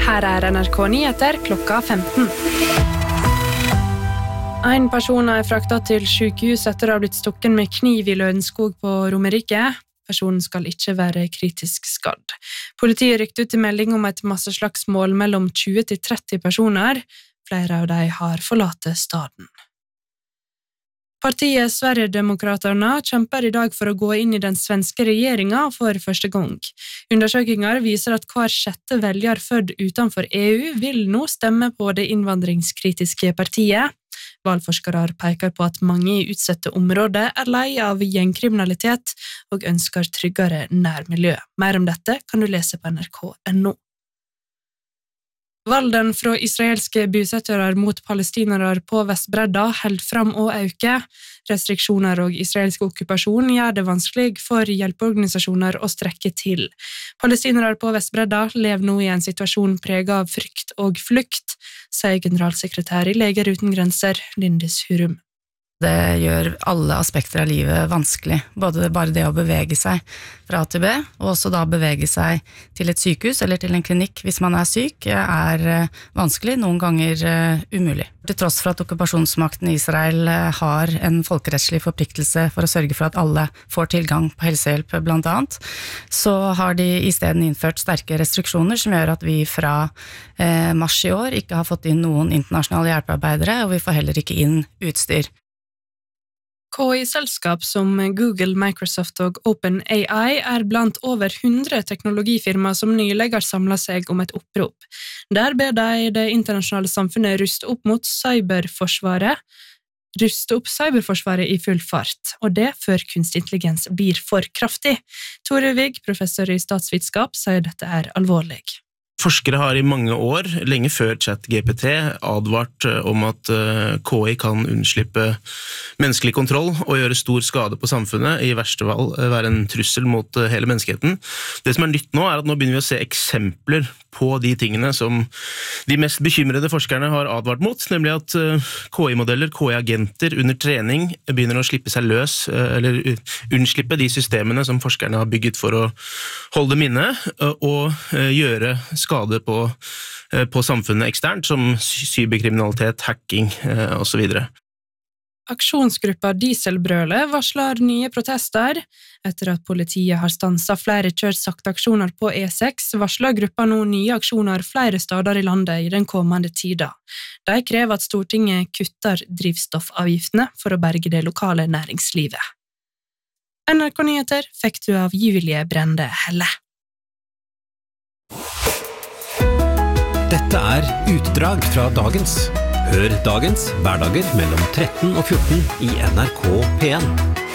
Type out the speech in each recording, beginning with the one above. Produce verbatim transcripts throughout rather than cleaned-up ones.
Her er N R K Nyheter klokka femten. En person er fraktet til sykehus etter å ha blitt stukken med kniv i Lørenskog på Romerike. Personen skal ikke være kritisk skadd. Politiet rykte ut i melding om et masseslagsmål mellom tjue til tretti personer. Flere av dem har forlatt staden. Partiet Sverigedemokraterna kjemper i dag for å gå inn i den svenske regjeringen for første gang. Undersøkelser viser at hver sjette velger født utenfor E U vil nå stemme på det innvandringskritiske partiet. Valgforskere peker på at mange i utsatte områder er lei av gjengkriminalitet og ønsker tryggere nærmiljø. Mer om dette kan du lese på N R K punktum N O. Valden fra israelske bosettere mot palestinere på Vestbredda held fram å øke. Restriksjoner og israelsk okkupasjon gjør det vanskelig for hjelpeorganisasjoner å strekke til. Palestinere på Vestbredda lever nå i en situasjon preget av frykt og flukt, sier generalsekretær i Leger uten grenser, Lindis Hurum. Det gjør alle aspekter av livet vanskelig, både bare det å bevege seg fra A til B, og også da bevege seg til et sykehus eller til en klinikk hvis man er syk, er vanskelig, noen ganger umulig. Til tross for at okkupasjonsmakten i Israel har en folkerettslig forpliktelse for å sørge for at alle får tilgang på helsehjelp blant annet, så har de i stedet innført sterke restriksjoner som gjør at vi fra eh, mars i år ikke har fått inn noen internasjonale hjelpearbeidere, og vi får heller ikke inn utstyr. K I-selskap som Google, Microsoft og OpenAI er blant over hundre teknologifirmaer som nylig har samlet seg om et opprop. Der ber de det internasjonale samfunnet ruste opp mot cyberforsvaret, ruste opp cyberforsvaret i full fart, og det før kunstig intelligens blir for kraftig. Tore Wigg, professor i statsvitenskap, sier dette er alvorlig. Forskere har i mange år, lenge før ChatGPT, advart om at K I kan unnslippe menneskelig kontroll og gjøre stor skade på samfunnet, i verste fall være en trussel mot hele menneskeheten. Det som er nytt nå er at nå begynner vi å se eksempler på de tingene som de mest bekymrede forskerne har advart mot, nemlig at K I-modeller, K I-agenter under trening begynner å slippe seg løs, eller unnslippe de systemene som forskerne har bygget for å holde dem inne, og gjøre skade på, på samfunnet eksternt, som cyberkriminalitet, hacking og så videre. Aksjonsgruppa Dieselbrølet varsler nye protester. Etter at politiet har stanset flere kjørt-sakte-aksjoner på E seks, varsler gruppa nå nye aksjoner flere steder i landet i den kommende tida. De krever at Stortinget kutter drivstoffavgiftene for å berge det lokale næringslivet. N R K Nyheter fikk du av Julie Brende Helle. Dette er utdrag fra dagens. Hør dagens hverdager mellom tretten og fjorten i N R K P en.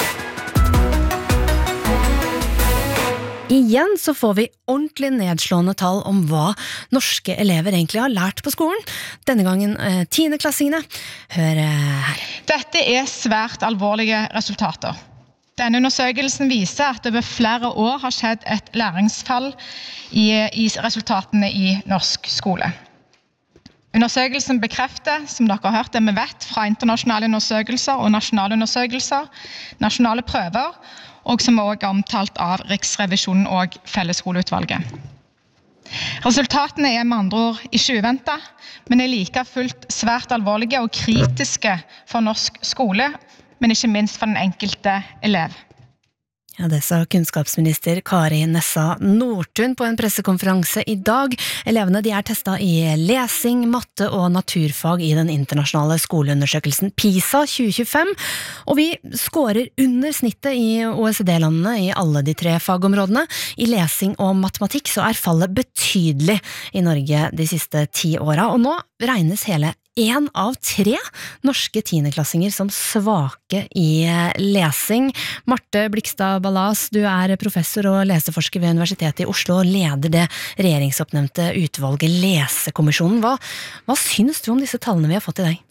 Igjen så får vi ordentlig nedslående tall om hva norske elever egentlig har lært på skolen. Denne gangen eh, tiendeklassingene. Hør eh, her. Dette er svært alvorlige resultater. Denne undersøkelsen viser at det over flere år har skjedd et læringsfall i, i resultatene i norsk skole. Undersøkelsen bekrefter, som dere har hørt, det vi vet fra internasjonale undersøkelser og nasjonale undersøkelser, nasjonale prøver, og som også er omtalt av Riksrevisjonen og Fellesskoleutvalget. Resultatene er med andre ord ikke uventet, men er like fullt svært alvorlige og kritiske for norsk skole, men ikke minst for den enkelte elev. Ja, det sa kunnskapsminister Kari Nessa Nordtun på en pressekonferanse i dag. Elevene de er testet i lesing, matte og naturfag i den internasjonale skoleundersøkelsen PISA tjue tjuefem, og vi skårer under snittet i O E C D-landene i alle de tre fagområdene. I lesing og matematikk så er fallet betydelig i Norge de siste ti åra, og nå regnes hele en av tre norske tiendeklassinger som svake i lesing. Marte Blikstad Ballas, du er professor og leseforsker ved Universitetet i Oslo og leder det regjeringsoppnevnte utvalget Lesekommisjonen. Hva, hva synes du om disse tallene vi har fått i dag?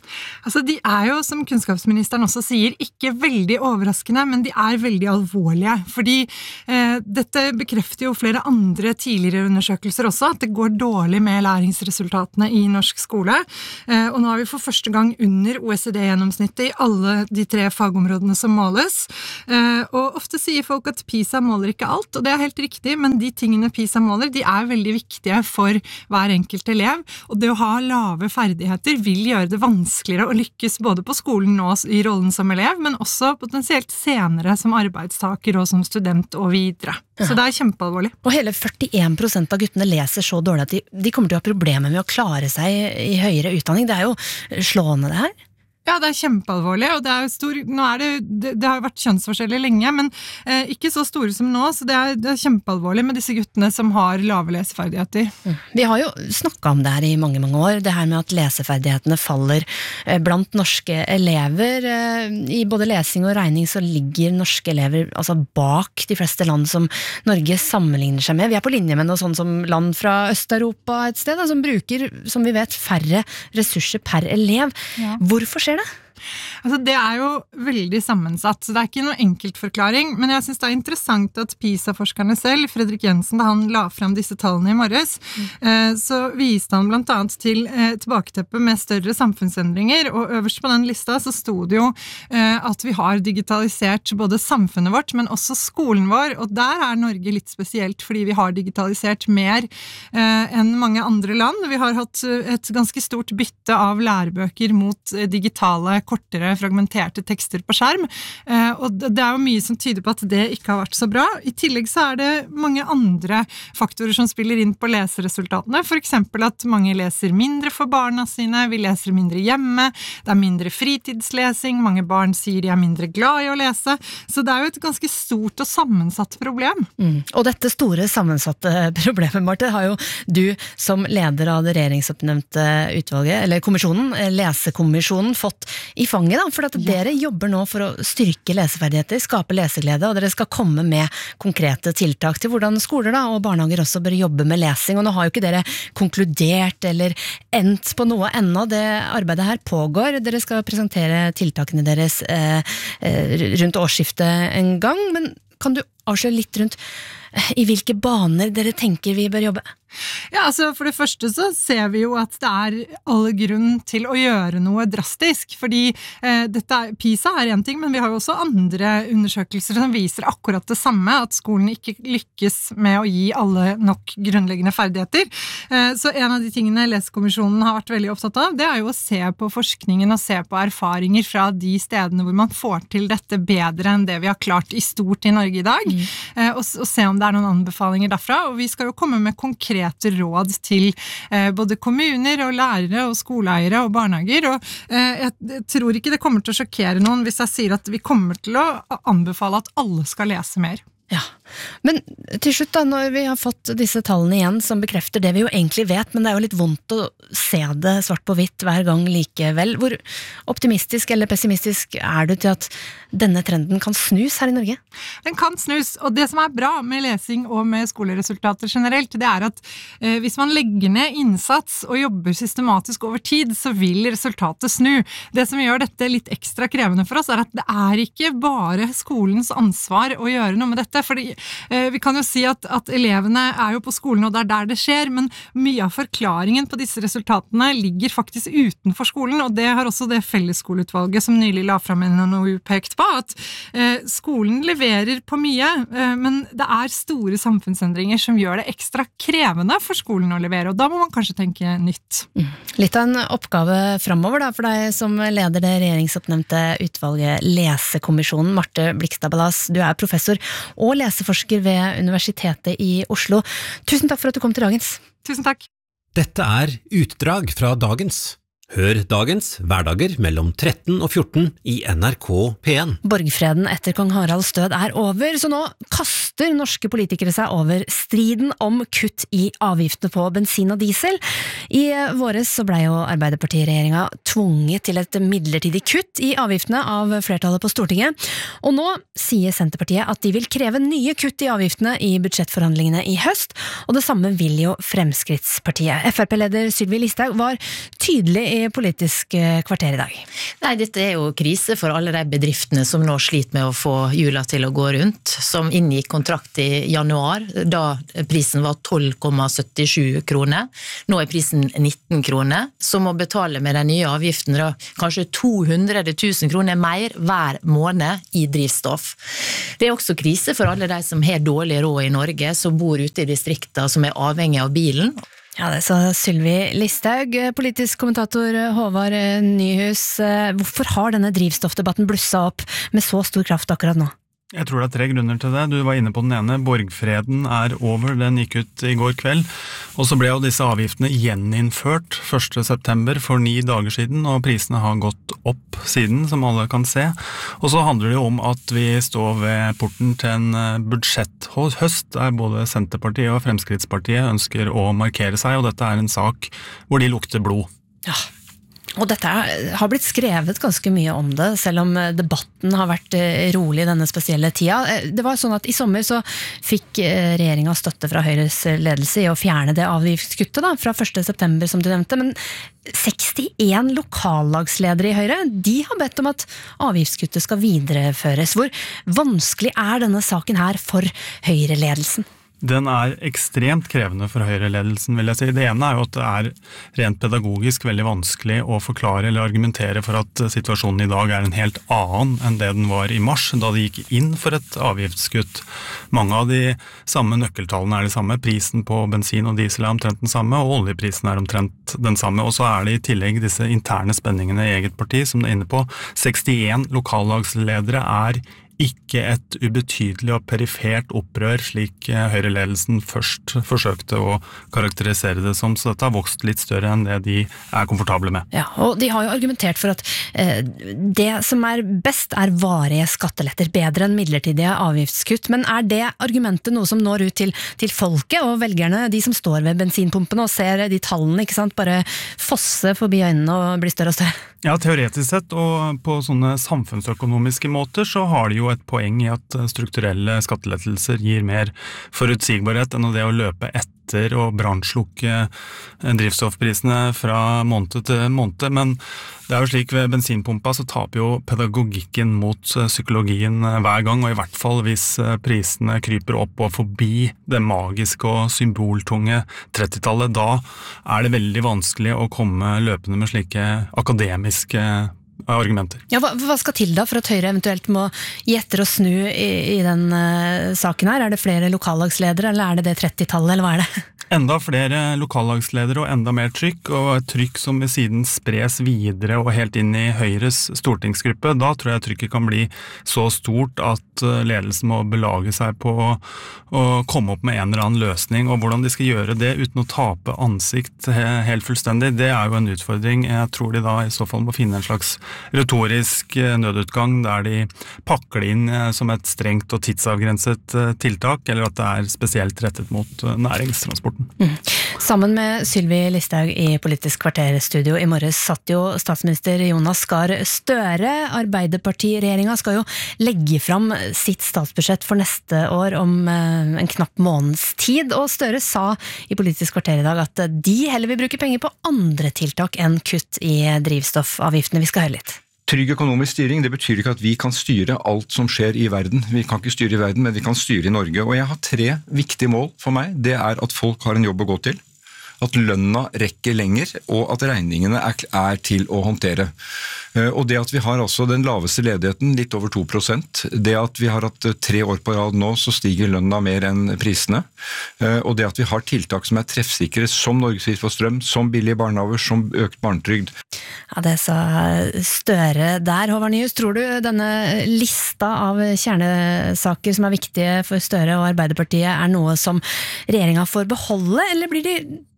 Altså, de er jo, som kunnskapsministeren også sier, ikke veldig overraskende, men de er veldig alvorlige, fordi eh, dette bekrefter jo flere andre tidligere undersøkelser også, at det går dårlig med læringsresultatene i norsk skole, eh, og nå er vi for første gang under O E C D-gjennomsnittet i alle de tre fagområdene som måles, eh, og ofte sier folk at PISA måler ikke alt, og det er helt riktig, men de tingene PISA måler, de er veldig viktige for hver enkelt elev, og det å ha lave ferdigheter vil gjøre det vanskelig å lykkes både på skolen og i rollen som elev, men også potensielt senere som arbeidstaker og som student og videre. Så det er kjempealvorlig. Og hele førtien prosent av guttene leser så dårlig at de, de kommer til å ha problemer med å klare seg i høyere utdanning. Det er jo slående det her. Ja, det er kjempealvorlig, og det er jo stor, nå er det, det, det har jo vært kjønnsforskjeller lenge, men eh, ikke så store som nå, så det er, det er kjempealvorlig med disse guttene som har lave leseferdigheter. Mm. Vi har jo snakket om det her i mange, mange år, det her med at leseferdighetene faller eh, blant norske elever. Eh, I både lesing og regning så ligger norske elever altså bak de fleste land som Norge sammenligner seg med. Vi er på linje med noe sånn som land fra Øst-Europa et sted, da, som bruker, som vi vet, færre ressurser per elev. Ja. Hvorfor skjer det? Altså, det er jo veldig sammensatt, så det er ikke noe enkelt forklaring, men jeg synes det er interessant at PISA-forskerne selv, Fredrik Jensen, da han la frem disse tallene i morges, mm. eh, så viste han blant annet til eh, tilbaketeppet med større samfunnsendringer, og øverst på den lista så stod det jo eh, at vi har digitalisert både samfunnet vårt, men også skolen vår, og der er Norge litt spesielt, fordi vi har digitalisert mer eh, enn mange andre land. Vi har hatt et ganske stort bytte av lærebøker mot eh, digitale, kortere, fragmenterte tekster på skjerm, eh, og det er jo mye som tyder på at det ikke har vært så bra. I tillegg så er det mange andre faktorer som spiller inn på leseresultatene, for eksempel at mange leser mindre for barna sine, vi leser mindre hjemme, det er mindre fritidslesing, mange barn sier de er mindre glad i å lese, så det er jo et ganske stort og sammensatt problem. Mm. Og dette store sammensatte problemet, Marte, har jo du som leder av det regjeringsoppnevnte utvalget, eller kommisjonen, lesekommisjonen, fått i fanget da, for at dere jobber nå for å styrke leseferdigheter, skape leseglede, og dere skal komme med konkrete tiltak til hvordan skoler da, og barnehager også bør jobbe med lesing, og nå har jo ikke dere konkludert eller endt på noe ennå, det arbeidet her pågår, dere skal presentere tiltakene deres eh, rundt årsskiftet en gang, men kan du avsløre litt rundt i hvilke baner dere tenker vi bør jobbe? Ja, altså for det første så ser vi jo at det er alle grunn til å gjøre noe drastisk, fordi eh, dette er, PISA er en ting, men vi har jo også andre undersøkelser som viser akkurat det samme, at skolen ikke lykkes med å gi alle nok grunnleggende ferdigheter. Eh, så en av de tingene Lesekommisjonen har vært veldig opptatt av, det er jo å se på forskningen og se på erfaringer fra de stedene hvor man får til dette bedre enn det vi har klart i stort i Norge i dag, mm. eh, og, og se om det er noen anbefalinger derfra, og vi skal jo komme med konkrete råd til eh, både kommuner og lærere og skoleeiere og barnehager, og eh, jeg tror ikke det kommer til å sjokkere noen hvis jeg sier at vi kommer til å anbefale at alle skal lese mer. Ja, men til slutt da, når vi har fått disse tallene igjen som bekrefter det vi jo egentlig vet, men det er jo litt vondt å se det svart på hvitt hver gang likevel. Hvor optimistisk eller pessimistisk er du til at denne trenden kan snus her i Norge? Den kan snus, og det som er bra med lesing og med skoleresultater generelt, det er at eh, hvis man legger ned innsats og jobber systematisk over tid, så vil resultatet snu. Det som gjør dette litt ekstra krevende for oss er at det er ikke bare skolens ansvar å gjøre noe med dette, fordi eh, vi kan jo si at, at elevene er jo på skolen og det er der det skjer, men mye av forklaringen på disse resultatene ligger faktisk utenfor skolen, og det har også det fellesskoleutvalget som nylig la frem en N O U pekt på, at eh, skolen leverer på mye, eh, men det er store samfunnsendringer som gjør det ekstra krevende for skolen å levere, og da må man kanskje tenke nytt. Mm. Litt av en oppgave fremover da, for deg som leder det regjeringsoppnevnte utvalget Lesekommisjonen, Marte Blikstad Ballas, du er professor og og leseforsker ved Universitetet i Oslo. Tusen takk for at du kom til Dagens. Tusen takk. Dette er utdrag fra Dagens. Hør Dagens hverdager mellom tretten og fjorten i N R K P en. Borgfreden etter kong Haralds død er over, så nå kaster norske politikere seg over striden om kutt i avgiftene på bensin og diesel. I våres så ble jo Arbeiderparti-regjeringa tvunget til et midlertidig kutt i avgiftene av flertallet på Stortinget, og nå sier Senterpartiet at de vil kreve nye kutt i avgiftene i budsjettforhandlingene i høst, og det samme vil jo Fremskrittspartiet. F R P-leder Sylvi Listhaug var tydelig i i Politisk kvarter i dag. Nei, dette er jo krise for alle de bedriftene som nå sliter med å få hjula til å gå rundt, som inngikk kontrakt i januar, da prisen var tolv komma syttisju kroner. Nå er prisen nitten kroner, som må betale med de nye avgiftene da, kanskje to hundre tusen kroner mer hver måned i drivstoff. Det er også krise for alle de som har dårlig råd i Norge, som bor ute i distrikter, som er avhengig av bilen. Ja, det sa Sylvi Listhaug. Politisk kommentator Håvard Nyhus. Hvorfor har denne drivstoffdebatten blusset opp med så stor kraft akkurat nå? Jeg tror det er tre grunner til det. Du var inne på den ene. Borgfreden er over, den gikk ut i går kveld. Og så ble jo disse avgiftene gjeninnført første september for ni dager siden, og prisene har gått opp siden, som alle kan se. Og så handler det jo om at vi står ved porten til en budsjetthøst, der både Senterpartiet og Fremskrittspartiet ønsker å markere seg, og dette er en sak hvor de lukter blod. Ja. Og dette har blitt skrevet ganske mye om det, selv om debatten har vært rolig denne spesielle tida. Det var sånn at i sommer så fikk regjeringen støtte fra Høyres ledelse i å fjerne det avgiftskuttet da, fra første september som du nevnte, men sekstien lokallagsledere i Høyre, de har bedt om at avgiftskuttet skal videreføres. Hvor vanskelig er denne saken her for Høyre-ledelsen? Den er ekstremt krevende for Høyre-ledelsen, vil jeg si. Det ene er jo at det er rent pedagogisk veldig vanskelig å forklare eller argumentere for at situasjonen i dag er en helt annen enn det den var i mars, da de gikk inn for et avgiftskutt. Mange av de samme nøkkeltallene er de samme, prisen på bensin og diesel er omtrent den samme, og oljeprisen er omtrent den samme, og så er det i tillegg disse interne spenningene i eget parti, som det er inne på. sekstien lokallagsledere er ikke et ubetydelig og perifert opprør, slik Høyre-ledelsen først forsøkte å karakterisere det som, så dette har vokst litt større enn det de er komfortable med. Ja, og de har jo argumentert for at eh, det som er best er varige skatteletter, bedre enn midlertidige avgiftskutt, men er det argumentet noe som når ut til, til folket og velgerne, de som står ved bensinpumpene og ser de tallene, ikke sant, bare fosse forbi øynene og bli større og større? Ja, teoretisk sett, og på sånne samfunnsøkonomiske måter, så har de jo et poeng i at strukturelle skattelettelser gir mer forutsigbarhet enn det å løpe etter og brannslukke drivstoffprisene fra måned til måned, men det er jo slik ved bensinpumpa så taper jo pedagogikken mot psykologien hver gang, og i hvert fall hvis prisene kryper opp og forbi det magiske og symboltunge trettitallet, da er det veldig vanskelig å komme løpende med slike akademiske argumenter. Ja, hva, hva skal til da for at Høyre eventuelt må gi etter og snu i, i den uh, saken her? Er det flere lokallagsledere, eller er det det trettitallet, eller hva er det? Enda flere lokallagsledere og enda mer trykk, og et trykk som ved siden spres videre og helt inn i Høyres stortingsgruppe. Da tror jeg trykket kan bli så stort at ledelsen må belage seg på å, å komme opp med en eller annen løsning, og hvordan de skal gjøre det uten å tape ansikt helt fullstendig, det er jo en utfordring. Jeg tror de da i så fall må finne en slags retorisk nødutgang der de pakker det inn som et strengt og tidsavgrenset tiltak, eller at det er spesielt rettet mot næringstransporten. Mm. Sammen med Sylvi Listhaug i Politisk kvarterstudio i morges satt jo statsminister Jonas Gahr Støre. Arbeiderpartiregjeringen skal jo legge fram sitt statsbudsjett for neste år om en knapp måneds tid, og Støre sa i Politisk kvarter i dag at de heller vil bruke penger på andre tiltak enn kutt i drivstoffavgiftene. Vi skal høre litt. Trygg økonomisk styring, det betyr ikke at vi kan styre alt som skjer i verden. Vi kan ikke styre i verden, men vi kan styre i Norge. Og jeg har tre viktige mål for meg. Det er at folk har en jobb å gå til, at lønna rekker lenger, og at regningene er, er til å håndtere. Og det at vi har altså den laveste ledigheten, litt over to prosent, det at vi har hatt tre år på rad nå, så stiger lønna mer enn prisene, og det at vi har tiltak som er treffsikre, som Norgespris for strøm, som billige barnehaver, som økt barnetrygd. Ja, det sa Støre der. Håvard Nyhus, tror du denne lista av kjernesaker som er viktige for Støre og Arbeiderpartiet er noe som regjeringen får beholde, eller blir de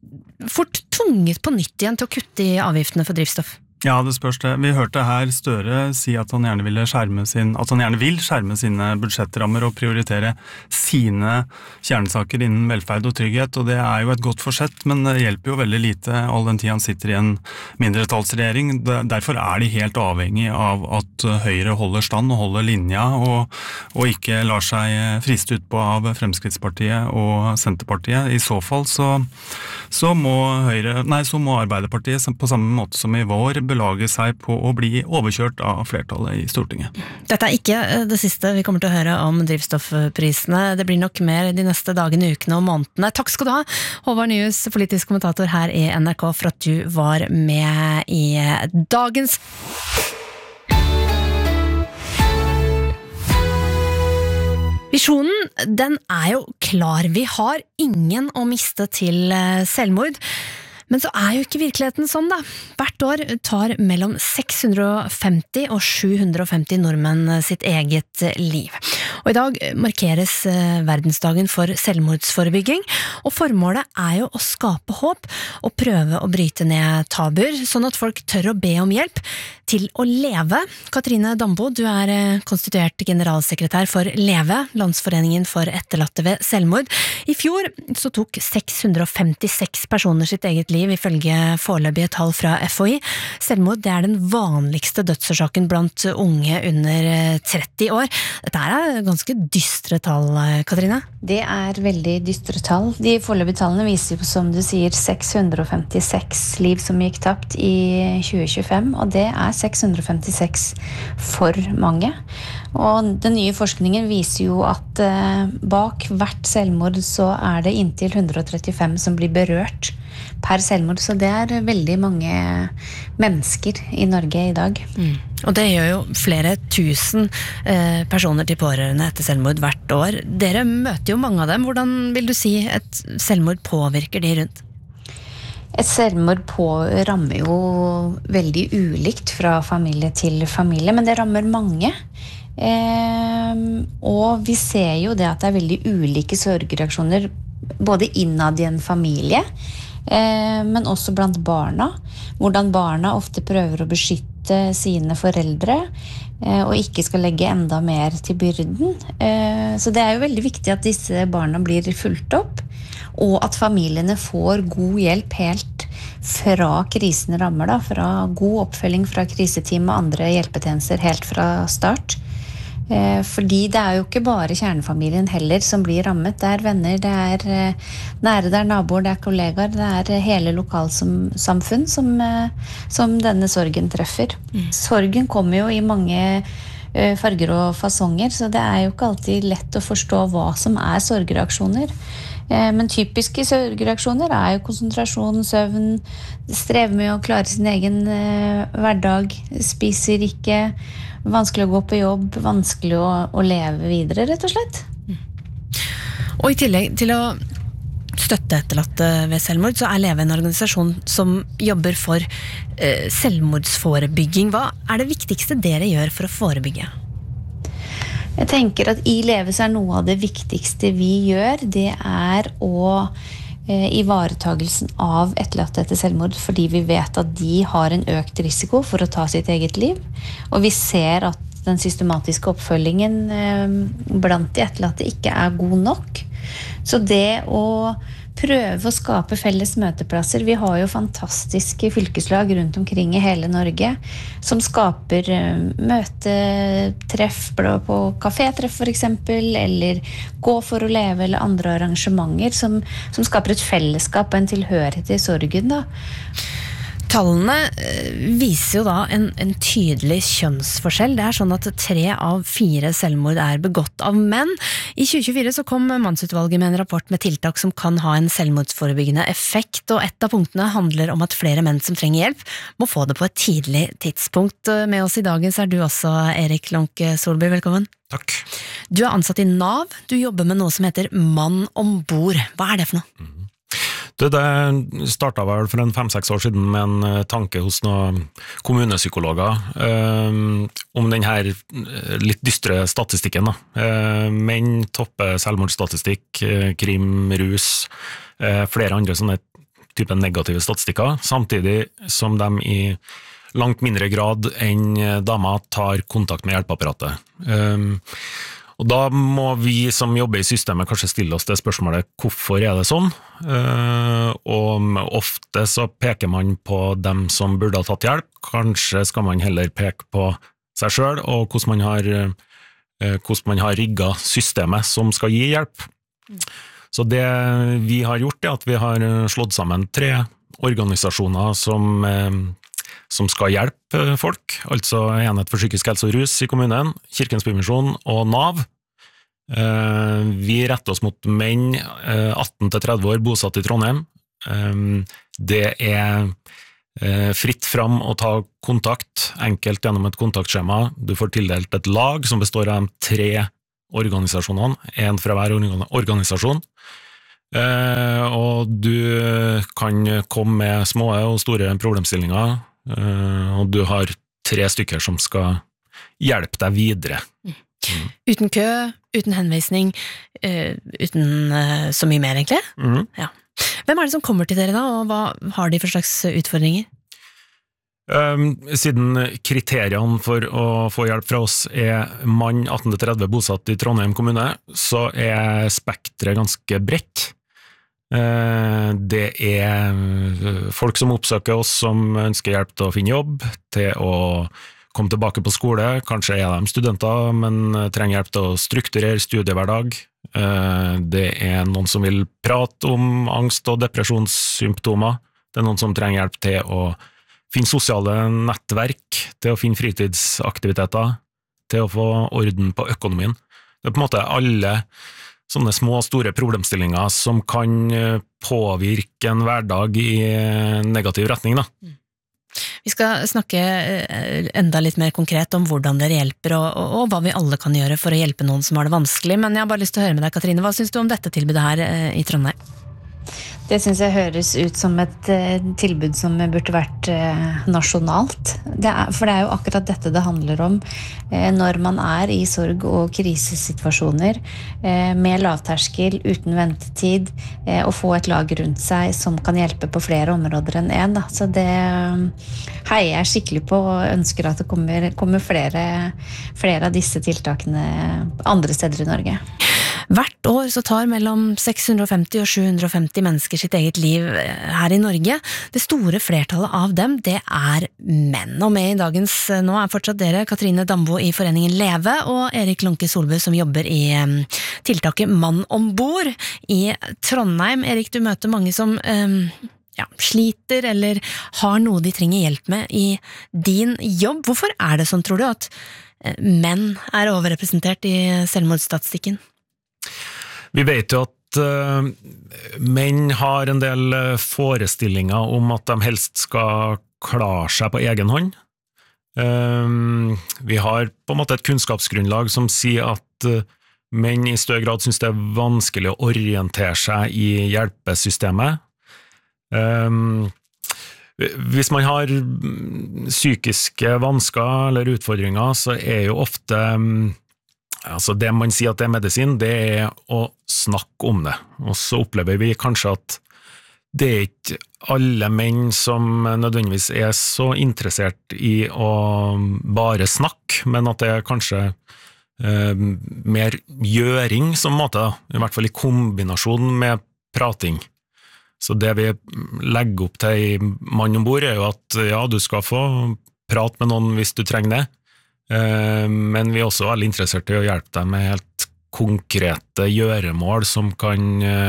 fort tvunget på nytt igjen til å kutte i avgiftene for drivstoff? Ja, det spørs det. Vi hørte her Støre si at han gjerne ville skjerme sin, at han gjerne vil skjerme sine budsjettrammer og prioritere sine kjernesaker innen velferd og trygghet, og det er jo et godt forsett, men det hjelper jo veldig lite all den tid han sitter i en mindretallsregjering. Derfor er de helt avhengig av at Høyre holder stand og holder linja, og, og ikke lar seg friste ut på av Fremskrittspartiet og Senterpartiet. I så fall så, så må, Høyre, nei, så må Arbeiderpartiet på samme måte som i vår belage seg på å bli overkjørt av flertallet i Stortinget. Dette er ikke det siste vi kommer til å høre om drivstoffprisene. Det blir nok mer de neste dagene, ukene og månedene. Takk skal du ha, Håvard Nyhus, politisk kommentator her i N R K, for at du var med i dagens Visjonen, den er jo klar. Vi har ingen å miste til selvmord. Men så er jo ikke virkeligheten sånn da. Hvert år tar mellom seks hundre og femti og sju hundre og femti nordmenn sitt eget liv. Og i dag markeres verdensdagen for selvmordsforebygging, og formålet er jo å skape håp og prøve å bryte ned tabuer, sånn at folk tør å be om hjelp til å leve. Katrine Dambo, du er konstituert generalsekretær for Leve, Landsforeningen for etterlatte ved selvmord. I fjor så tok seks hundre og femtiseks personer sitt eget liv, ifølge foreløpige tall fra F H I. Selvmord, det er den vanligste dødsårsaken blant unge under tretti år. Dette er ganske dystre tall, Katrine? Det er veldig dystre tall. De foreløpige tallene viser jo, som du sier, seks hundre og femtiseks liv som gikk tapt i tjue tjuefem, og det er seks hundre og femtiseks for mange. Og den nye forskningen viser jo at eh, bak hvert selvmord så er det inntil hundre og trettifem som blir berørt per selvmord, så det er veldig mange mennesker i Norge i dag. Mm. Og det gjør jo flere tusen eh, personer til pårørende etter selvmord hvert år. Dere møter jo mange av dem. Hvordan vil du si et selvmord påvirker de rundt? Et selvmord på rammer jo veldig ulikt fra familie til familie, men det rammer mange. Eh, og vi ser jo det at det er veldig ulike sorgreaksjoner, både innad i en familie, eh, men også blant barna. Hvordan barna ofte prøver å beskytte sine foreldre, eh, og ikke skal legge enda mer til byrden. Eh, så det er jo veldig viktig at disse barna blir fulgt opp, og at familiene får god hjelp helt fra krisen rammer, da, fra god oppfølging fra kriseteam og andre hjelpetjenester helt fra start. Eh, fordi det er jo ikke bare kjernefamilien heller som blir rammet. Det er venner, det er eh, nære, det er naboer, det er kollegaer, det er eh, hele lokalsamfunn som, eh, som denne sorgen treffer. Mm. Sorgen kommer jo i mange eh, farger og fasonger, så det er jo ikke alltid lett å forstå hva som er sorgreaksjoner. Men typiske sorgreaksjoner er jo konsentrasjon, søvn, strever med å klare sin egen eh, hverdag, spiser ikke, vanskelig å gå på jobb, vanskelig å, å leve videre, rett og slett. Mm. Og i tillegg til å støtte etterlatte ved selvmord, så er Leve en organisasjon som jobber for eh, selvmordsforebygging. Hva er det viktigste dere gjør for å forebygge? Jeg tenker at i Leve så er noe av det viktigste vi gjør, det er å eh, ivaretagelsen av etterlatte etter selvmord, fordi vi vet at de har en økt risiko for å ta sitt eget liv. Og vi ser at den systematiske oppfølgingen eh, blant de etterlatte ikke er god nok. Så det å prøve å skape felles møteplasser. Vi har jo fantastiske fylkeslag rundt omkring i hele Norge som skaper møtetreff på kafétreff for eksempel, eller gå for å leve eller andre arrangementer som, som skaper et fellesskap og en tilhørighet i sorgen da. Tallene viser jo da en, en tydelig kjønnsforskjell. Det er sånn at tre av fire selvmord er begått av menn. I tjue tjuefire så kom mannsutvalget med en rapport med tiltak som kan ha en selvmordsforebyggende effekt, og et av punktene handler om at flere menn som trenger hjelp må få det på et tidlig tidspunkt. Med oss i dagens er du også, Erik Lonke Solby, velkommen. Takk. Du er ansatt i Nav, du jobber med noe som heter Mann om bord. Hva er det for noe? Mm. Det, det startet vel for en fem-seks år siden med en tanke hos noen kommunepsykologer um, om denne litt dystre statistikken. Da. Uh, menn topper selvmordsstatistikk, uh, krim, rus, uh, flere andre sånne type negative statistikker, samtidig som de i langt mindre grad enn damer tar kontakt med hjelpeapparatet. Um, Og da må vi som jobber i systemet kanskje stille oss det spørsmålet, hvorfor er det sånn? Uh, og ofte så peker man på dem som burde ha tatt hjelp, kanskje skal man heller peke på seg selv, og hvordan man har, uh, hvordan man har rigget systemet som skal gi hjelp. Så det vi har gjort er at vi har slått sammen tre organisasjoner som, som skal hjelpe folk, altså Enhet for psykisk helse og rus i kommunen, Kirkens Bymisjon og NAV. Vi retter oss mot menn atten til tretti år bosatt i Trondheim. Det er fritt fram å ta kontakt, enkelt gjennom et kontaktskjema. Du får tildelt et lag som består av de tre organisasjonene, en fra hver organisasjon. Og du kan komme med små og store problemstillinger, og du har tre stykker som skal hjelpe deg videre. Mm. Uten kø, uten henvisning, uten så mye mer egentlig? Mm. Ja. Hvem er det som kommer til dere da, og hva har de for slags utfordringer? Um, siden kriteriene for å få hjelp fra oss er mann atten til tretti bosatt i Trondheim kommune, så er spektret ganske bredt. Uh, det er folk som oppsøker oss som ønsker hjelp til å finne jobb, til å komme tilbake på skole, kanskje er de studenter, men trenger hjelp til å strukturere studiehverdag. Uh, det er noen som vil prate om angst- og depresjonssymptomer, det er noen som trenger hjelp til å finne sosiale nettverk, til å finne fritidsaktiviteter, til å få orden på økonomien. Det er på en måte alle sånne små og store problemstillinger som kan påvirke en hverdag i negativ retning, da. Vi skal snakke enda litt mer konkret om hvordan dere hjelper, og, og, og hva vi alle kan gjøre for å hjelpe noen som har det vanskelig, men jeg har bare lyst til å høre med deg, Katrine, hva synes du om dette tilbudet her i Trondheim? Det synes jeg høres ut som et uh, tilbud som burde vært uh, nasjonalt. Det er, for det er jo akkurat dette det handler om uh, når man er i sorg- og krisesituasjoner uh, med lavterskel, uten ventetid, uh, og få et lag rundt seg som kan hjelpe på flere områder enn en. Da. Så det uh, heier jeg skikkelig på og ønsker at det kommer, kommer flere, flere av disse tiltakene andre steder i Norge. Hvert år så tar mellom seks hundre og femti og sju hundre og femti mennesker sitt eget liv her i Norge. Det store flertallet av dem, det er menn. Og med i dagens nå er fortsatt dere, Katrine Dambo i Foreningen Leve, og Erik Lunke Solbø som jobber i tiltaket Mann ombord i Trondheim. Erik, du møter mange som um, ja, sliter eller har noe de trenger hjelp med i din jobb. Hvorfor er det sånn, tror du, at menn er overrepresentert i selvmordsstatistikken? Vi vet jo at uh, menn har en del forestillinger om at de helst skal klare seg på egen hånd. Uh, vi har på en måte et kunnskapsgrunnlag som sier at uh, menn i større grad synes det er vanskelig å orientere seg i hjelpesystemet. Uh, hvis man har psykiske vansker eller utfordringer, så er jo ofte um, altså det man sier at det er medisin, det er å snakke om det. Og så opplever vi kanskje at det er ikke alle menn som nødvendigvis er så interessert i å bare snakke, men at det er kanskje eh, mer gjøring som måte, i hvert fall i kombinasjon med prating. Så det vi legger opp til i Mann ombord er jo at ja, du skal få prate med noen hvis du trenger det, men vi er også veldig interessert i å hjelpe deg med helt konkrete gjøremål som kan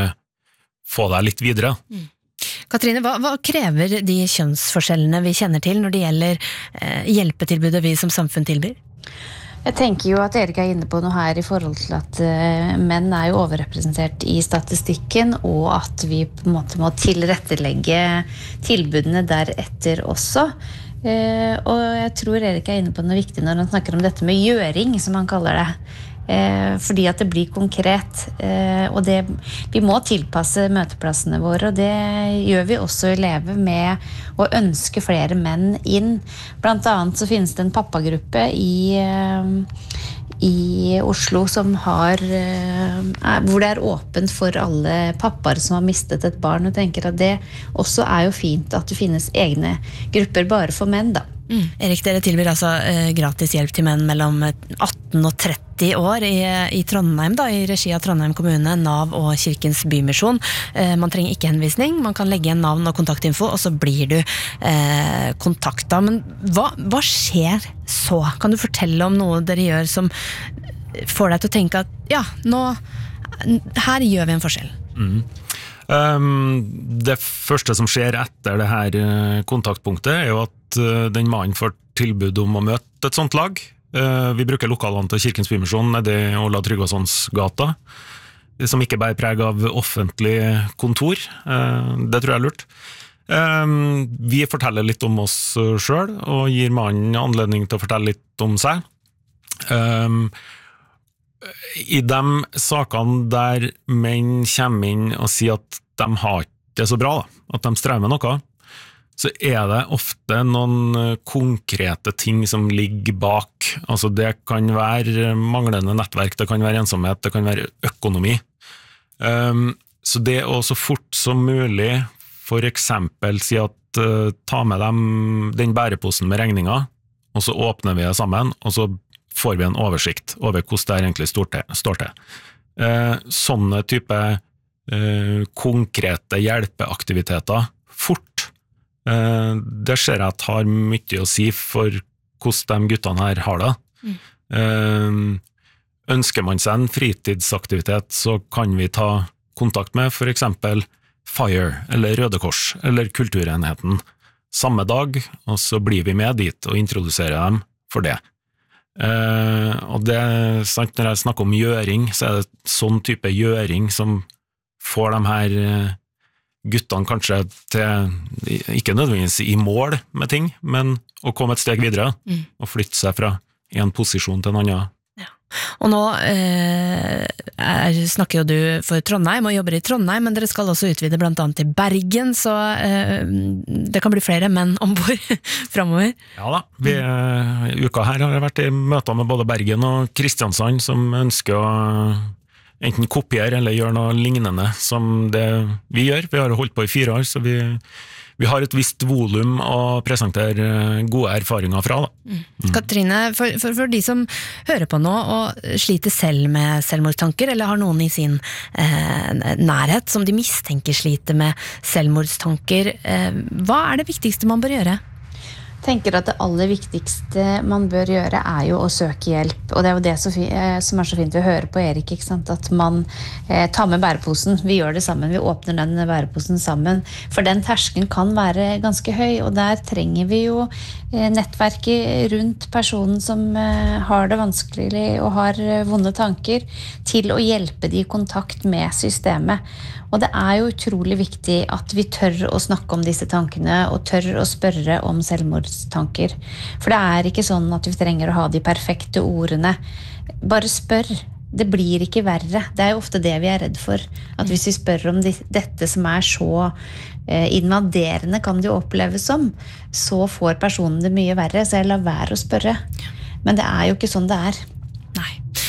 få deg litt videre. Mm. Katrine, hva, hva krever de kjønnsforskjellene vi kjenner til når det gjelder eh, hjelpetilbudet vi som samfunn tilbyr? Jeg tenker jo at Erik er inne på noe her i forhold til at uh, menn er jo overrepresentert i statistikken, og at vi på en måte må tilrettelegge tilbudene deretter også. Uh, og jeg tror Erik er inne på noe viktig når han snakker om dette med gjøring, som han kaller det. Uh, fordi at det blir konkret. Uh, og det, vi må tilpasse møteplassene våre, og det gjør vi også i Leve med å ønske flere menn inn. Blant annet så finnes det en pappagruppe i, uh, i Oslo som har, uh, hvor det er åpent for alle pappaer som har mistet et barn, og tenker at det også er jo fint at det finnes egne grupper bare for menn da. Mm. Erik, dere tilbyr altså eh, gratis hjelp til menn mellom atten og tretti år i, i Trondheim, da, i regi av Trondheim kommune, NAV og Kirkens Bymisjon. Eh, man trenger ikke henvisning, man kan legge igjen navn og kontaktinfo, og så blir du eh, kontakta. Men hva, hva skjer så? Kan du fortelle om noe dere gjør som får deg til å tenke at ja, nå, her gjør vi en forskjell? Mm. Um, det første som skjer etter det her kontaktpunktet er jo at uh, den mannen får tilbud om å møte et sånt lag. Uh, vi bruker lokalene til Kirkens Bymisjon nede i Ola Tryggvasons gata, som ikke bærer preg av offentlig kontor. Uh, det tror jeg er lurt. Um, vi forteller litt om oss selv, og gir mannen anledning til å fortelle litt om seg. Um, I de sakene der menn kommer inn og sier at de har ikke det så bra, da, at de strever med noe, så er det ofte noen konkrete ting som ligger bak. Altså det kan være manglende nettverk, det kan være ensomhet, det kan være økonomi. Um, så det å så fort som mulig for eksempel si at uh, ta med dem den bæreposen med regninger, og så åpner vi det sammen, og så får vi en oversikt over hvordan det egentlig står til. Står til. Eh, sånne type eh, konkrete hjelpeaktiviteter fort, eh, det ser jeg at har mye å si for hvordan de guttene her har det. Mm. Eh, ønsker man seg en fritidsaktivitet, så kan vi ta kontakt med for eksempel Fire, eller Røde Kors, eller Kulturenheten samme dag, og så blir vi med dit og introduserer dem for det. Uh, og det er sant, når jeg snakker om gjøring, så er det sånn type gjøring som får de her guttene kanskje til, ikke nødvendigvis i mål med ting, men å komme et steg videre, mm. og flytte seg fra en posisjon til en annen. Ja. Og nå eh, er, snakker jo du for Trondheim og jobber i Trondheim, men dere skal også utvide blant annet til Bergen, så eh, det kan bli flere menn ombord fremover. Ja da, vi, i uka her har jeg vært i møter med både Bergen og Kristiansand som ønsker å enten kopiere eller gjøre noe lignende som det vi gjør. Vi har holdt på i fire år, så vi Vi har et visst volum å presentere gode erfaringer fra. Da. Mm. Mm. Katrine, for, for, for de som hører på nå og sliter selv med selvmordstanker, eller har noen i sin eh, nærhet som de mistenker sliter med selvmordstanker, eh, hva er det viktigste man bør gjøre? Jeg tenker at det aller viktigste man bør gjøre er jo å søke hjelp, og det er jo det så fi- som er så fint ved å høre på Erik, ikke sant? At man eh, tar med bæreposen, vi gjør det sammen, vi åpner den bæreposen sammen, for den terskelen kan være ganske høy, og der trenger vi jo eh, nettverket rundt personen som eh, har det vanskelig og har eh, vonde tanker, til å hjelpe de i kontakt med systemet. Og det er jo utrolig viktig at vi tør å snakke om disse tankene, og tør å spørre om selvmordstanker. For det er ikke sånn at vi trenger å ha de perfekte ordene. Bare spør. Det blir ikke verre. Det er jo ofte det vi er redd for. At hvis vi spør om de, dette som er så eh, invaderende kan det jo oppleves som, så får personen det mye verre, så jeg lar være å spørre. Men det er jo ikke sånn det er. Nei.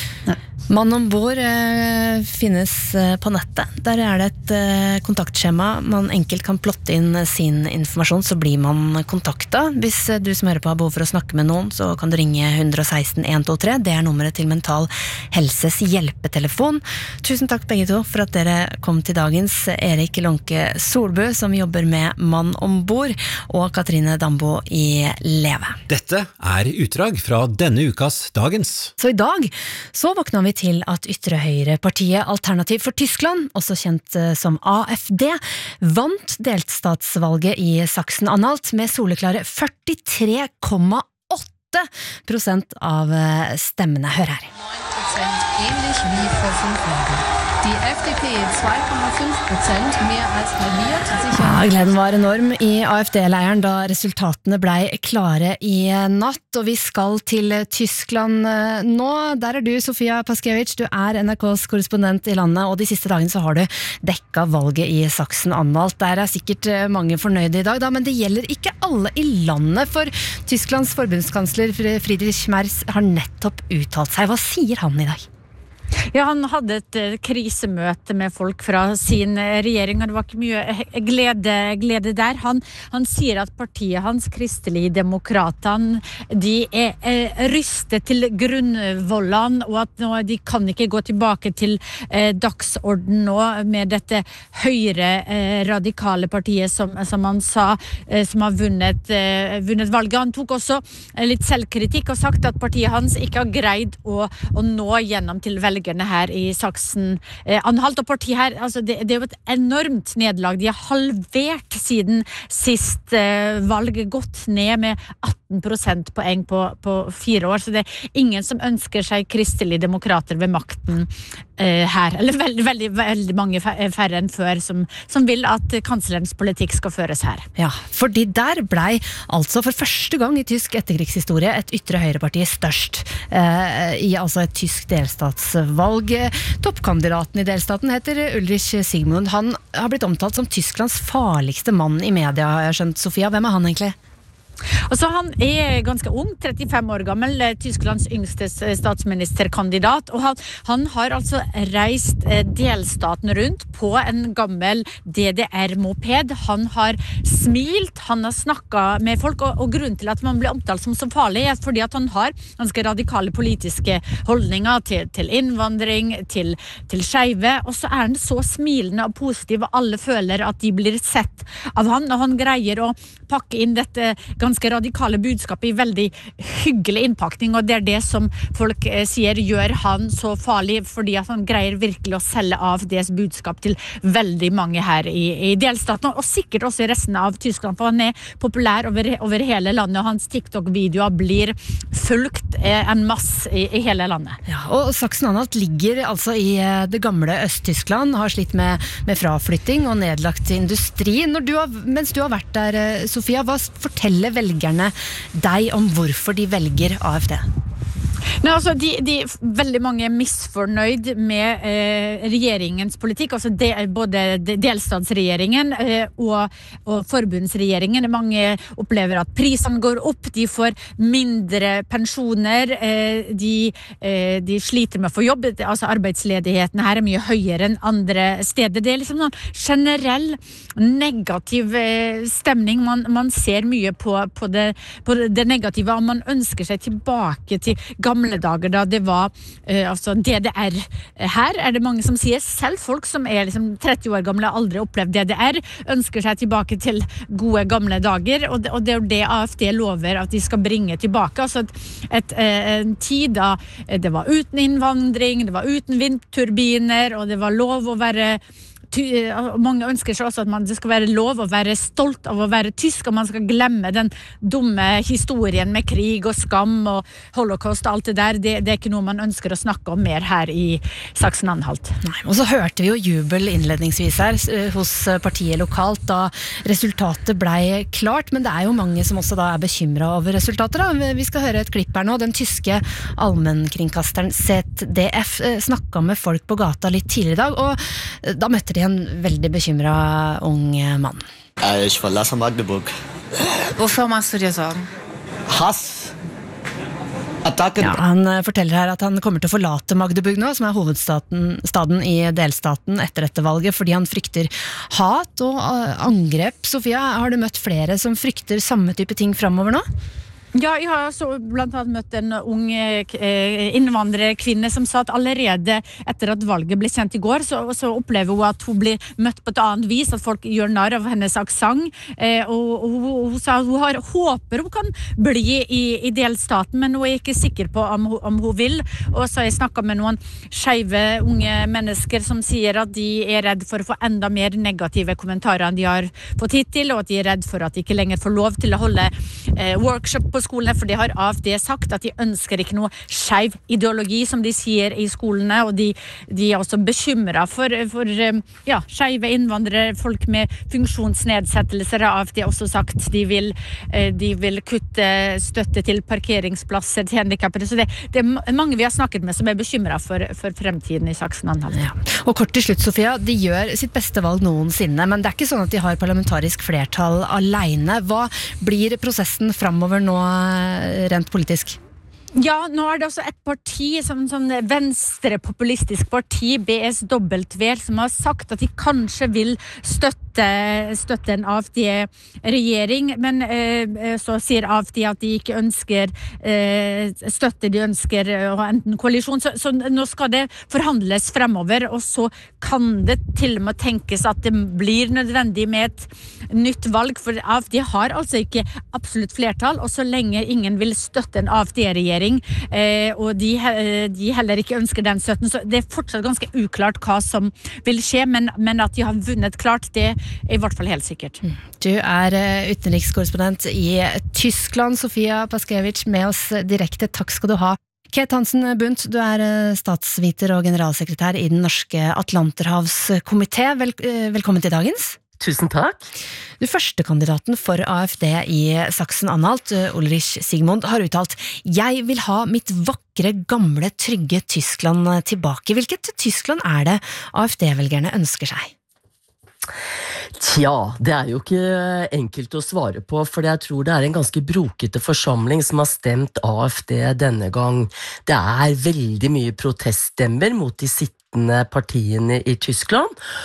Mann ombord eh, finnes eh, på nettet. Der er det et eh, kontaktskjema. Man enkelt kan plotte inn sin informasjon, så blir man kontaktet. Hvis eh, du som hører på har behov for å snakke med noen, så kan du ringe one one six one two three. Det er nummeret til Mental Helses hjelpetelefon. Tusen takk begge to for at dere kom til dagens. Erik Lånke Solbø, som jobber med Mann ombord, og Katrine Dambo i Leve. Dette er utdrag fra denne ukas Dagens. Så i dag så våkna vi til at ytre høyre-partiet Alternativ for Tyskland, også kjent som A F D, vant delstatsvalget i Sachsen-Anhalt med soleklare førtitre komma åtte prosent av stemmene. Hør her. Ähnlich wie vor fünf Jahren. Die F D P zwei Komma fünf Prozent, mehr als halbiert. Ja, gleden var enorm i A F D-leiren da resultatene blei klare i natt, og vi skal til Tyskland nå. Der er du, Sofia Paskiewicz, du er N R K's korrespondent i landet, og de siste dagene så har du dekka valget i Sachsen-Anhalt. Der er sikkert mange fornøyde i dag, da, men det gjelder ikke alle i landet, for Tysklands forbundskansler Friedrich Merz har nettopp uttalt seg. Hva sier han i dag? Ja, han hadde et uh, krisemøte med folk fra sin uh, regjering, og det var ikke mye glede, glede der. Han, han sier at partiet hans, Kristelig Demokratene, de er uh, rystet til grunnvollene, og at nå, de kan ikke gå tilbake til uh, dagsorden nå med dette høyre uh, radikale partiet, som, som han sa, uh, som har vunnet, uh, vunnet valget. Han tok også uh, litt selvkritikk og sagt at partiet hans ikke har greid å, å nå gjennom til velgerne velgerne her i Saksen eh, Anhalt og partiet her, altså det, det er jo et enormt nederlag. De har halvert siden sist eh, valg, gått ned med atten prosentpoeng på, på fire år, så det er ingen som ønsker seg kristelige demokrater ved makten eh, her, eller veldig, veldig, veldig mange færre enn før som, som vil at kanslerens politikk skal føres her. Ja, fordi der blei altså for første gang i tysk etterkrigshistorie et ytre høyreparti størst eh, i altså et tysk delstatsvalg. Toppkandidaten i delstaten heter Ulrich Sigmund. Han har blitt omtalt som Tysklands farligste mann i media, har jeg skjønt. Sofia, hvem er han egentlig? Og så han er ganske ung, trettifem år gammel, Tysklands yngste statsministerkandidat, og han, han har altså reist delstaten rundt på en gammel D D R-moped. Han har smilt, han har snakket med folk, og, og grunnen til at man blir omtalt som så farlig er fordi at han har ganske radikale politiske holdninger til, til innvandring, til, til skeive, og så er han så smilende og positiv, og alle føler at de blir sett av han, og han greier å pakke inn dette ganske radikale budskap i veldig hyggelig innpakning, og det er det som folk eh, sier gjør han så farlig, fordi at han greier virkelig å selge av deres budskap til veldig mange her i, i delstaten, og sikkert også i resten av Tyskland, for han er populær over, over hele landet, og hans TikTok-videoer blir fulgt eh, en masse i, i hele landet. Ja, og Saksen-Anhalt ligger altså i eh, det gamle Øst-Tyskland, har slitt med, med fraflytting og nedlagt industri. Når du har, mens du har vært der, eh, Sofia, hva forteller velgerne deg om hvorfor de velger AfD? Nei, altså, de, de veldig mange er misfornøyd med eh, regjeringens politikk, altså de, både delstatsregjeringen eh, og, og forbundsregjeringen. Mange opplever at prisene går opp, de får mindre pensjoner, eh, de, eh, de sliter med å få jobb, altså arbeidsledigheten her er mye høyere enn andre steder. Det er liksom noen generell negativ eh, stemning, man, man ser mye på, på, det, på det negative, og man ønsker seg tilbake til gamle dager da det var uh, altså D D R. Her er det mange som sier, selv folk som er liksom tretti år gamle og aldri opplevd D D R, ønsker seg tilbake til gode gamle dager, og det, og det er jo det AfD lover at de skal bringe tilbake. Altså et, et, en tid da det var uten innvandring, det var uten vindturbiner, og det var lov å være mange ønsker seg også at man, det skal være lov å være stolt av å være tysk, og man skal glemme den dumme historien med krig og skam og holocaust og alt det der. Det, det er ikke noe man ønsker å snakke om mer her i Saksen-Anhalt. Nei, og så hørte vi jo jubel innledningsvis her hos partiet lokalt da resultatet blei klart, men det er jo mange som også da er bekymret over resultatet da. Vi skal høre et klipp her nå. Den tyske allmennkringkasteren Z D F snakket med folk på gata litt tidligere i dag, og da møtte de en veldig bekymret ung mann. Ich verlasse Magdeburg. Hvorfor machst du dir Sorgen? Hass. Attacken. Ja, han forteller her at han kommer til å forlate Magdeburg nå, som er hovedstaden staden i delstaten etter dette valget, fordi han frykter hat og angrep. Sofia, har du møtt flere som frykter samme type ting fremover nå? Ja, jeg har så blant annet møtt en ung innvandrerkvinne som sa at allerede etter at valget ble kjent i går, så, så opplever hun at hun blir møtt på et annet vis, at folk gjør narr av hennes aksent, eh, og, og hun, hun sa at hun har, håper hun kan bli i, i delstaten, men hun er ikke sikker på om, om hun vil. Og så har jeg snakket med noen skeive unge mennesker som sier at de er redd for å få enda mer negative kommentarer enn de har fått hittil, og at de er redd for at de ikke lenger får lov til å holde eh, workshop på skolene, for de har AfD sagt at de ønsker ikke noe skeiv ideologi, som de sier i skolene, og de, de er også bekymret for, for ja, skeive innvandrere, folk med funksjonsnedsettelser. Har AfD også sagt de vil, de vil kutte støtte til parkeringsplasser til handikappede, så det, det er mange vi har snakket med som er bekymret for, for fremtiden i Saksen-Anhalt. Ja. Og kort til slutt, Sofia, de gjør sitt beste valg noensinne, men det er ikke sånn at de har parlamentarisk flertall alene. Hva blir prosessen fremover nå rent politisk? Ja, nå er det også et parti, som sånn venstrepopulistisk parti, B S W, som har sagt at de kanskje vil støtte, støtte en AfD-regjering, men eh, så sier AfD at de ikke ønsker eh, støtte, de ønsker å ha enten koalisjon, så, så nå skal det forhandles fremover, og så kan det til og med tenkes at det blir nødvendig med et nytt valg, for AfD har altså ikke absolutt flertall, og så lenge ingen vil støtte en AfD-regjering, regjering, og de, de heller ikke ønsker den støtten, så det er fortsatt ganske uklart hva som vil skje, men, men at de har vunnet klart, det er i hvert fall helt sikkert. Du er utenrikskorrespondent i Tyskland, Sofia Paskevich, med oss direkte. Takk skal du ha. Kate Hansen Bundt, du er statsviter og generalsekretær i den norske Atlanterhavskomité. Vel, velkommen til dagens. Tusen takk. Du første kandidaten for AfD i Sachsen-Anhalt, Ulrich Sigmund, har uttalt «Jeg vil ha mitt vakre, gamle, trygge Tyskland tilbake». Hvilket Tyskland er det AfD-velgerne ønsker seg? Tja, det er jo ikke enkelt å svare på, for jeg tror det er en ganske brokete forsamling som har stemt AfD denne gang. Det er veldig mye proteststemmer mot de sittende partiene i Tyskland,